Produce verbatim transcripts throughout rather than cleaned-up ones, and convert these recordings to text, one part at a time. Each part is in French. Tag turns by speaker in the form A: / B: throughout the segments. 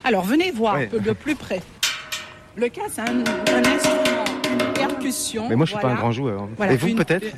A: Alors, venez voir
B: Ouais.
A: un peu de plus près. Le cas, c'est un, un instrument, une percussion.
B: Mais moi, je suis
A: voilà.
B: pas un grand joueur.
A: Voilà,
B: Et vous,
A: une-
B: peut-être?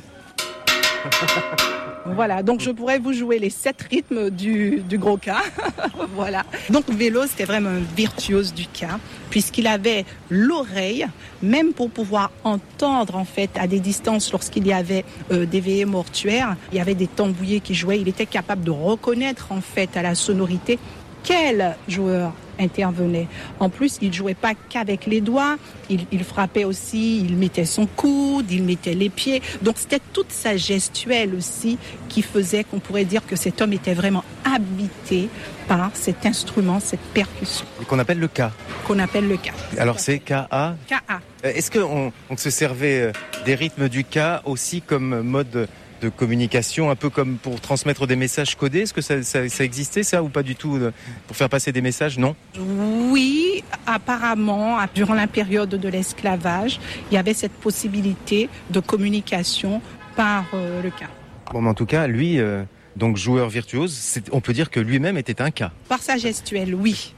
A: Voilà, donc je pourrais vous jouer les sept rythmes du, du gros cas. Voilà. Donc Vélo, c'était vraiment un virtuose du cas, puisqu'il avait l'oreille, même pour pouvoir entendre en fait à des distances lorsqu'il y avait euh, des veillées mortuaires. Il y avait des tambouillés qui jouaient. Il était capable de reconnaître en fait à la sonorité quel joueur intervenait. En plus, il jouait pas qu'avec les doigts, il, il frappait aussi, il mettait son coude, il mettait les pieds. Donc c'était toute sa gestuelle aussi qui faisait qu'on pourrait dire que cet homme était vraiment habité par cet instrument, cette percussion
B: Et qu'on appelle le Ka.
A: qu'on appelle le Ka.
B: Alors c'est K A.
A: K A.
B: Euh, Est-ce qu'on on se servait euh, des rythmes du Ka aussi comme mode de communication, un peu comme pour transmettre des messages codés? Est-ce que ça, ça, ça existait ça ou pas du tout, euh, pour faire passer des messages? Non.
A: Oui, apparemment, durant la période de l'esclavage, il y avait cette possibilité de communication par euh, le Ka.
B: Bon, mais en tout cas, lui, euh, donc joueur virtuose, c'est- on peut dire que lui-même était un Ka.
A: Par sa gestuelle, oui.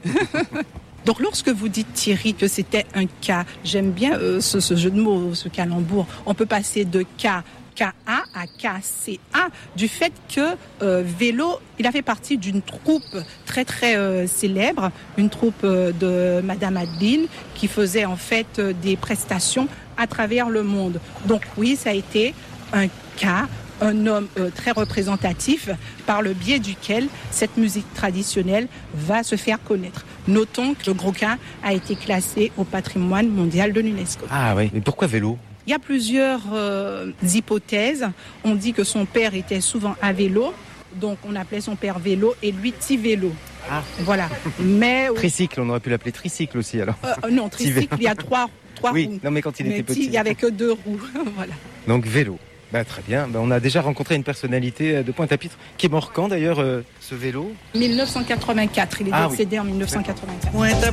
A: Donc lorsque vous dites Thierry que c'était un K, j'aime bien euh, ce, ce jeu de mots, ce calembour. On peut passer de K K A à K C A du fait que euh, Vélo, il a fait partie d'une troupe très très euh, célèbre, une troupe euh, de Madame Adeline qui faisait en fait euh, des prestations à travers le monde. Donc oui, ça a été un K, un homme euh, très représentatif par le biais duquel cette musique traditionnelle va se faire connaître. Notons que le Gros Ka a été classé au patrimoine mondial de l'UNESCO.
B: Ah oui. Mais pourquoi vélo?
A: Il y a plusieurs euh, hypothèses. On dit que son père était souvent à vélo, donc on appelait son père Vélo et lui Petit Vélo.
B: Ah.
A: Voilà. Mais
B: Tricycle, on aurait pu l'appeler tricycle aussi alors.
A: euh, non, tricycle, il y a trois, trois
B: Oui,
A: roues.
B: non mais quand il
A: Mais
B: était
A: petit,
B: petit.
A: il n'y avait que deux roues. Voilà.
B: Donc vélo. Bah, très bien. Bah, on a déjà rencontré une personnalité de Pointe-à-Pitre qui est mort quand d'ailleurs, euh, ce vélo?
A: mille neuf cent quatre-vingt-quatre, il est
B: Ah oui.
A: décédé en mille neuf cent quatre-vingt-quatre.
C: Pointe à